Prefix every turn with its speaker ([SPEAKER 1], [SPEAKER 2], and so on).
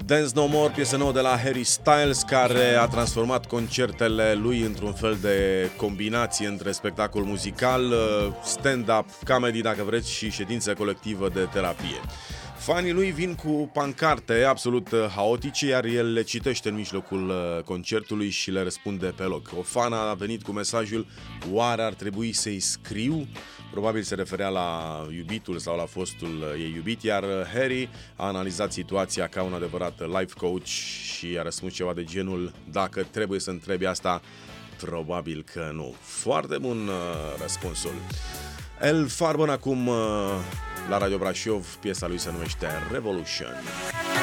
[SPEAKER 1] Dance No More, piesă nouă de la Harry Styles, care a transformat concertele lui într-un fel de combinație între spectacol muzical, stand-up, comedy, dacă vreți, și ședință colectivă de terapie. Fanii lui vin cu pancarte absolut haotice, iar el le citește în mijlocul concertului și le răspunde pe loc. O fană a venit cu mesajul: oare ar trebui să-i scriu? Probabil se referea la iubitul sau la fostul ei iubit, iar Harry a analizat situația ca un adevărat life coach și a răspuns ceva de genul: dacă trebuie să întrebi asta, probabil că nu. Foarte bun răspunsul. El Farben acum la Radio Brașov, piesa lui se numește Revolution.